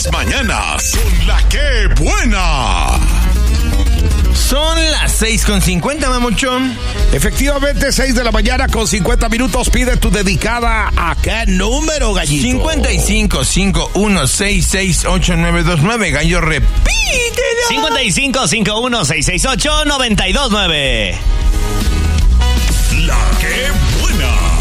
las mañanas con La Que Buena. Son las 6:50, mamuchón. Efectivamente, 6 de la mañana con 50 minutos. Pide tu dedicada a qué número, gallito. 55-5166-8929. Gallo, repítelo. 55-51-668-929. La Que Buena.